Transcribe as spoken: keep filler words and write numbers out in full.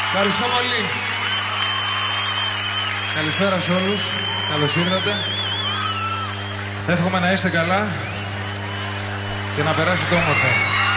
Ευχαριστώ πολύ. Καλησπέρα σε όλους. Καλώς ήρθατε. Εύχομαι να είστε καλά και να περάσετε όμορφα.